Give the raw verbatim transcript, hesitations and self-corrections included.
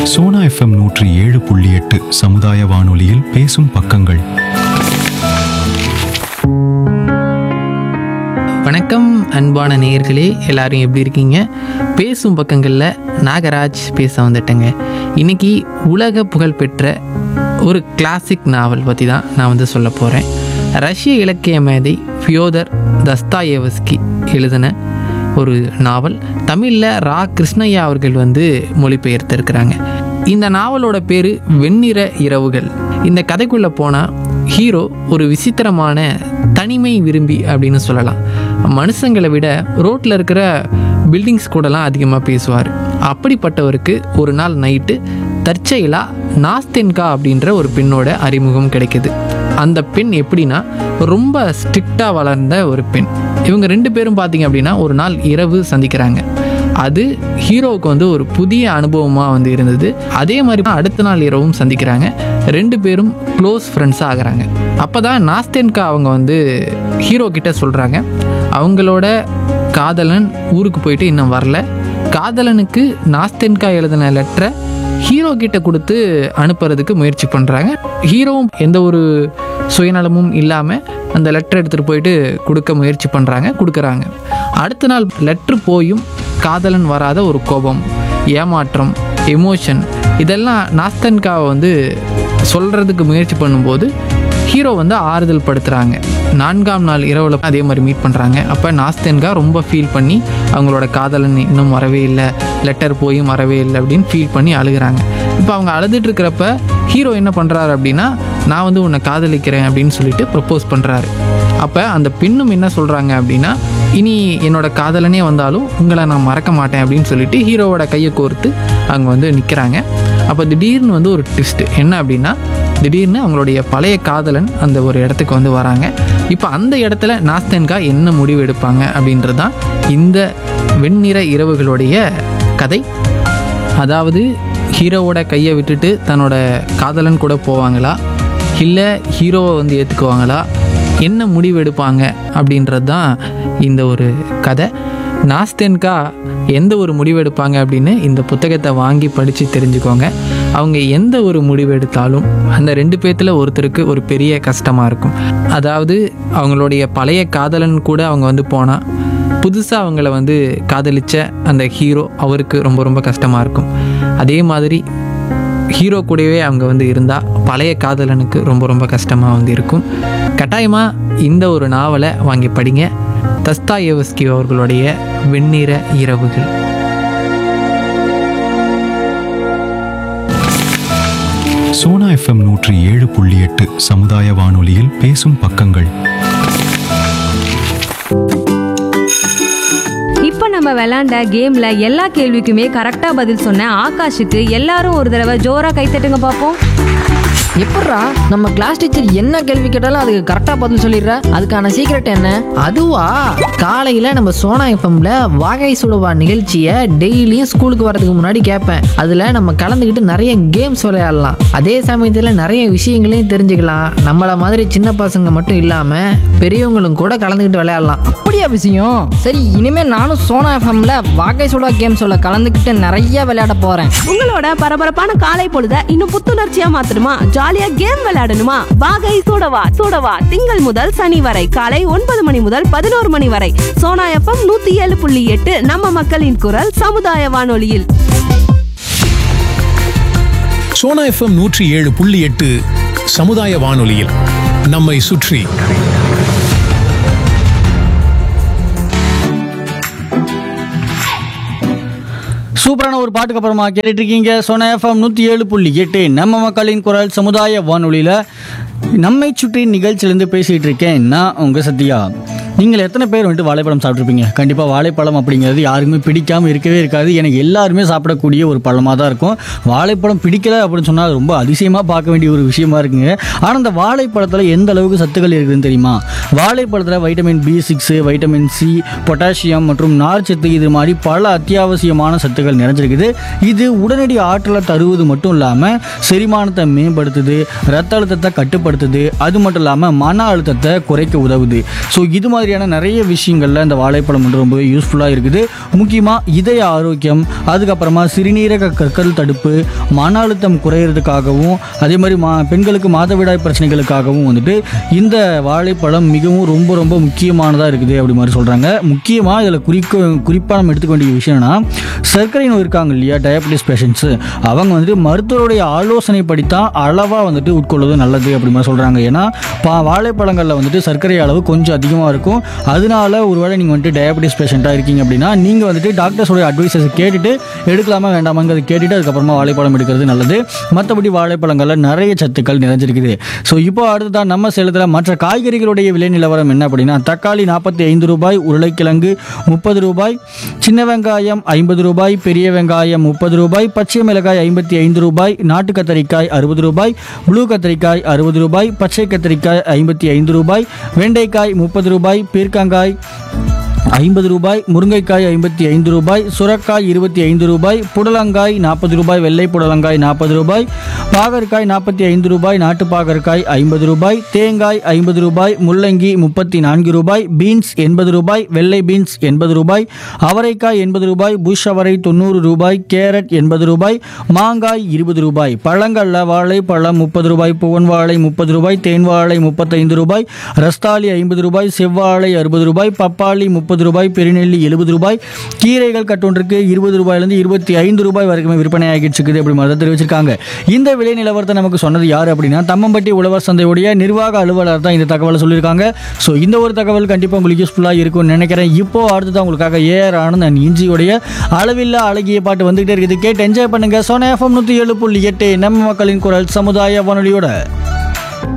Sona FM நூற்றி ஏழு புள்ளி எட்டு சமுதாய வானொலியில் பேசும் பக்கங்கள். வணக்கம் அன்பான நேயர்களே, எல்லாரும் எப்படி இருக்கீங்க? பேசும் பக்கங்களில் நாகராஜ் பேச வந்துட்டேங்க. இன்னைக்கு உலக புகழ்பெற்ற ஒரு கிளாசிக் நாவல் பற்றி தான் நான் வந்து சொல்ல போகிறேன். ரஷ்ய இலக்கிய மேதை ஃபியோதர் தஸ்தாயேவஸ்கி எழுதின ஒரு நாவல். தமிழில் ரா கிருஷ்ணய்யா அவர்கள் வந்து மொழிபெயர்த்திருக்கிறாங்க. இந்த நாவலோட பேர் வெண்ணிற இரவுகள். இந்த கதைக்குள்ளே போனால் ஹீரோ ஒரு விசித்திரமான தனிமை விரும்பி அப்படின்னு சொல்லலாம். மனுஷங்களை விட ரோட்டில் இருக்கிற பில்டிங்ஸ் கூடலாம் அதிகமாக பேசுவார். அப்படிப்பட்டவருக்கு ஒரு நாள் நைட்டு தற்செயலாக நாஸ்தென்கா அப்படின்ற ஒரு பெண்ணோட அறிமுகம் கிடைக்குது. அந்த பெண் எப்படின்னா ரொம்ப ஸ்ட்ரிக்டாக வளர்ந்த ஒரு பெண். இவங்க ரெண்டு பேரும் பார்த்தீங்க அப்படின்னா ஒரு நாள் இரவு சந்திக்கிறாங்க. அது ஹீரோவுக்கு வந்து ஒரு புதிய அனுபவமாக வந்து இருந்தது. அதே மாதிரி அடுத்த நாள் இரவும் சந்திக்கிறாங்க. ரெண்டு பேரும் க்ளோஸ் ஃப்ரெண்ட்ஸாக ஆகிறாங்க. அப்போ தான் நாஸ்தென்கா அவங்க வந்து ஹீரோ கிட்ட சொல்கிறாங்க, அவங்களோட காதலன் ஊருக்கு போயிட்டு இன்னும் வரல. காதலனுக்கு நாஸ்தென்கா எழுதின லெட்டரை ஹீரோ கிட்ட கொடுத்து அனுப்புறதுக்கு முயற்சி பண்ணுறாங்க. ஹீரோவும் எந்த ஒரு சுயநலமும் இல்லாமல் அந்த லெட்டர் எடுத்துகிட்டு போயிட்டு கொடுக்க முயற்சி பண்ணுறாங்க, கொடுக்குறாங்க. அடுத்த நாள் லெட்ரு போயும் காதலன் வராத ஒரு கோபம், ஏமாற்றம், எமோஷன் இதெல்லாம் நாஸ்தென்காவை வந்து சொல்கிறதுக்கு முயற்சி பண்ணும்போது ஹீரோ வந்து ஆறுதல் படுத்துகிறாங்க. நான்காம் நாள் இரவில் அதே மாதிரி மீட் பண்ணுறாங்க. அப்போ நாஸ்தென்கா ரொம்ப ஃபீல் பண்ணி அவங்களோட காதலன் இன்னும் வரவே இல்லை, லெட்டர் போயும் வரவே இல்லை அப்படின்னு ஃபீல் பண்ணி அழுகிறாங்க. இப்போ அவங்க அழுதுட்டு இருக்கிறப்ப ஹீரோ என்ன பண்ணுறாரு அப்படின்னா, நான் வந்து உன்னை காதலிக்கிறேன் அப்படின்னு சொல்லிட்டு ப்ரப்போஸ் பண்ணுறாரு. அப்போ அந்த பெண்ணும் என்ன சொல்கிறாங்க அப்படின்னா, இனி என்னோட காதலனே வந்தாலும் உங்களை நான் மறக்க மாட்டேன் அப்படின்னு சொல்லிட்டு ஹீரோவோட கையை கோர்த்து அவங்க வந்து நிற்கிறாங்க. அப்போ திடீர்னு வந்து ஒரு ட்விஸ்ட் என்ன அப்படின்னா, திடீர்னு அவங்களுடைய பழைய காதலன் அந்த ஒரு இடத்துக்கு வந்து வராங்க. இப்போ அந்த இடத்துல நாஸ்தென்கா என்ன முடிவு எடுப்பாங்க அப்படின்றது தான் இந்த வெண்ணிற இரவுகளுடைய கதை. அதாவது ஹீரோவோட கையை விட்டுட்டு தன்னோட காதலன் கூட போவாங்களா, இல்லை ஹீரோவை வந்து ஏற்றுக்குவாங்களா, என்ன முடிவு எடுப்பாங்க அப்படின்றது தான் இந்த ஒரு கதை. நாஸ்தென்கா எந்த ஒரு முடிவு எடுப்பாங்க அப்படின்னு இந்த புத்தகத்தை வாங்கி படித்து தெரிஞ்சுக்கோங்க. அவங்க எந்த ஒரு முடிவு எடுத்தாலும் அந்த ரெண்டு பேர்த்தில் ஒருத்தருக்கு ஒரு பெரிய கஷ்டமாக இருக்கும். அதாவது அவங்களுடைய பழைய காதலன் கூட அவங்க வந்து போனால் புதுசாக அவங்கள வந்து காதலித்த அந்த ஹீரோ அவருக்கு ரொம்ப ரொம்ப கஷ்டமாக இருக்கும். அதே மாதிரி ஹீரோ கூடவே அவங்க வந்து இருந்தால் பழைய காதலனுக்கு ரொம்ப ரொம்ப கஷ்டமாக வந்து இருக்கும். கட்டாயமாக இந்த ஒரு நாவலை வாங்கி படிங்க. தஸ்தாயேவஸ்கி அவர்களுடைய வெண்ணிற இரவுகள். சோனா எஃப்எம் நூற்றி ஏழு புள்ளி எட்டு சமுதாய வானொலியில் பேசும் பக்கங்கள். இப்போ நம்ம விளையாண்ட கேம்ல எல்லா கேள்விக்குமே கரெக்டா பதில் சொன்ன ஆகாஷுக்கு எல்லாரும் ஒரு தடவை ஜோரா கைத்தட்டுங்க பார்ப்போம். எப்பட்றா நம்ம கிளாஸ் டீச்சர் என்ன கேள்வி கேட்டாலும் அதுக்கு கரெக்டா பதில் சொல்லிடுற? அதுக்கான சீக்ரெட் என்ன? அதுவா, காலையில நம்ம சோனா எஃப்எம்ல வாகை சுடுவா நிகழ்ச்சியை டெய்லியும் ஸ்கூலுக்கு வரதுக்கு முன்னாடி கேட்பேன். அதுல நம்ம கலந்துக்கிட்டு நிறைய கேம்ஸ் விளையாடலாம். அதே சமயத்துல நிறைய விஷயங்களையும் தெரிஞ்சுக்கலாம். நம்மள மாதிரி சின்ன பசங்க மட்டும் இல்லாம பெரியவங்களும் கூட கலந்துக்கிட்டு விளையாடலாம். அப்படியா விஷயம்? சரி, இனிமே நானும் சோனா எஃப்எம்ல வாகை சுடா கேம்ஸோட கலந்துக்கிட்டு நிறைய விளையாட போறேன். உங்களோட பரபரப்பான காலை பொழுத இன்னும் புத்துணர்ச்சியா மாத்தணுமா, ஜாலியா கேம் விளையாடணுமா? வாகை சூடவா சூடவா திங்கள் முதல் சனி வரை காலை ஒன்பது மணி முதல் பதினோரு மணி வரை சோனா எஃப்எம் நூத்தி ஏழு புள்ளி எட்டு நம்ம மக்களின் குரல் சமுதாய வானொலியில். சோனா எஃப்எம் நூற்றி ஏழு புள்ளி எட்டு சமுதாய வானொலியில் நம்மை சுற்றி. சூப்பரான ஒரு பாட்டுக்கு அப்புறமா கேட்டுட்டு இருக்கீங்க சோனா எஃப்எம் நூற்றி ஏழு புள்ளி எட்டு நம்ம மக்களின் குரல் சமுதாய வானொலியில் நம்மை சுற்றி நிகழ்ச்சியிலேருந்து பேசிகிட்டு இருக்கேன் நான் உங்கள் சத்யா. நீங்கள் எத்தனை பேர் வந்துட்டு வாழைப்பழம் சாப்பிட்ருப்பீங்க? கண்டிப்பாக வாழைப்பழம் அப்படிங்கிறது யாருக்குமே பிடிக்காமல் இருக்கவே இருக்காது. எனக்கு எல்லாருமே சாப்பிடக்கூடிய ஒரு பழமாக தான் இருக்கும். வாழைப்பழம் பிடிக்கல அப்படின்னு சொன்னால் ரொம்ப அதிசயமாக பார்க்க வேண்டிய ஒரு விஷயமா இருக்குங்க. ஆனால் அந்த வாழைப்பழத்தில் எந்த அளவுக்கு சத்துக்கள் இருக்குதுன்னு தெரியுமா? வாழைப்பழத்தில் vitamin B six, vitamin C, potassium மற்றும் நார்ச்சத்து இது மாதிரி பல அத்தியாவசியமான சத்துக்கள் நிறைஞ்சிருக்குது. இது உடனடி ஆற்றலை தருவது மட்டும் இல்லாமல் செரிமானத்தை மேம்படுத்துது, ரத்த அழுத்தத்தை கட்டுப்படுத்துது, அது மட்டும் இல்லாமல் மன அழுத்தத்தை குறைக்க உதவுது. ஸோ இது மாதிரி மாதிரியான நிறைய விஷயங்கள்ல இந்த வாழைப்பழம் வந்து ரொம்பவே யூஸ்ஃபுல்லாக இருக்குது. முக்கியமாக இதய ஆரோக்கியம், அதுக்கப்புறமா சிறுநீரக கற்கள் தடுப்பு, மன அழுத்தம் குறையிறதுக்காகவும் அதே மாதிரி மா பெண்களுக்கு மாதவிடாய் பிரச்சனைகளுக்காகவும் வந்துட்டு இந்த வாழைப்பழம் மிகவும் ரொம்ப ரொம்ப முக்கியமானதாக இருக்குது அப்படி மாதிரி சொல்கிறாங்க. முக்கியமாக இதில் குறிக்க குறிப்பாக நம்ம எடுத்துக்க வேண்டிய விஷயம்னா சர்க்கரை நோய் இருக்காங்க இல்லையா, டயபெட்டிஸ் பேஷண்ட்ஸு, அவங்க வந்துட்டு மருத்துவருடைய ஆலோசனை படித்தான் அளவாக வந்துட்டு உட்கொள்வது நல்லது அப்படி மாதிரி சொல்கிறாங்க. ஏன்னா பா வாழைப்பழங்களில் வந்துட்டு சர்க்கரை அளவு கொஞ்சம் அதிகமாக இருக்கும். அதனால ஒருவேளை நீங்கள் வந்துட்டு டயபெட்டிஸ் பேஷண்ட்டாக இருக்கீங்க அப்படின்னா நீங்கள் வந்துட்டு டாக்டர்ஸோட அட்வைஸஸ் கேட்டுட்டு எடுக்கலாமா வேண்டாமாங்கிறத கேட்டுட்டு அதுக்கப்புறமா வாழைப்பழம் எடுக்கிறது நல்லது. மற்றபடி வாழைப்பழங்களில் நிறைய சத்துக்கள் நிறைஞ்சிருக்குது. ஸோ இப்போ அடுத்ததான் நம்ம சேலத்தில் மற்ற காய்கறிகளுடைய விலை நிலவரம் என்ன அப்படின்னா, தக்காளி நாற்பத்தி ஐந்து ரூபாய், உருளைக்கிழங்கு முப்பது ரூபாய், சின்ன வெங்காயம் ஐம்பது ரூபாய், பெரிய வெங்காயம் முப்பது ரூபாய், பச்சை மிளகாய் ஐம்பத்தி ஐந்து ரூபாய், நாட்டு கத்தரிக்காய் அறுபது ரூபாய், ப்ளூ கத்தரிக்காய் அறுபது ரூபாய், பச்சை கத்தரிக்காய் ஐம்பத்தி ஐந்து ரூபாய், வெண்டைக்காய் முப்பது ரூபாய், பீர்க்கங்காய் ஐம்பது ரூபாய், முருங்கைக்காய் ஐம்பத்தி ஐந்து ரூபாய், சுரக்காய் இருபத்தி ஐந்து ரூபாய், புடலங்காய் நாற்பது ரூபாய், வெள்ளை புடலங்காய் நாற்பது ரூபாய், பாகற்காய் நாற்பத்தி ஐந்து ரூபாய், நாட்டு பாகற்காய் ஐம்பது ரூபாய், தேங்காய் ஐம்பது ரூபாய், முள்ளங்கி முப்பத்தி நான்கு ரூபாய், பீன்ஸ் எண்பது ரூபாய், வெள்ளை பீன்ஸ் எண்பது ரூபாய், அவரைக்காய் எண்பது ரூபாய், புஷ் அவரை தொண்ணூறு ரூபாய், கேரட் எண்பது ரூபாய், மாங்காய் இருபது ரூபாய். பழங்கள்ல வாழைப்பழம் முப்பது ரூபாய், புவன் வாழை முப்பது ரூபாய், தேன் வாழை முப்பத்தைந்து ரூபாய், ரஸ்தாலி ஐம்பது ரூபாய், செவ்வாழை அறுபது ரூபாய், பப்பாளி முப்பது ரூபாய், பெருநெல்லி எழுபது ரூபாய், கீரைகள் கட்டொன்றுக்கு இருபது ரூபாயிலிருந்து இருபத்தி ஐந்து ரூபாய் வரைக்குமே விற்பனை ஆகிட்டு இருக்குது அப்படி மாதிரி தெரிவிச்சிருக்காங்க. இந்த விலை நிலவரத்தை நமக்கு சொன்னது யார் அப்படின்னா தம்மம்பட்டி உழவர் சந்தையுடைய நிர்வாக அலுவலர் தான் இந்த தகவலை சொல்லியிருக்காங்க. ஸோ இந்த ஒரு தகவல் கண்டிப்பாக உங்களுக்கு யூஸ்ஃபுல்லாக இருக்கும்னு நினைக்கிறேன். இப்போ அடுத்ததான் உங்களுக்காக ஏஆர் ஆனந்த் அண்ட் இஞ்சியுடைய அளவில்லா அழகிய பாட்டு வந்துகிட்டே இருக்குது. கேட்டு என்ஜாய் பண்ணுங்க. சோனா எஃப்எம் நூற்றி ஏழு புள்ளி எட்டு நம்ம மக்களின் குரல் சமுதாய வானொலியோட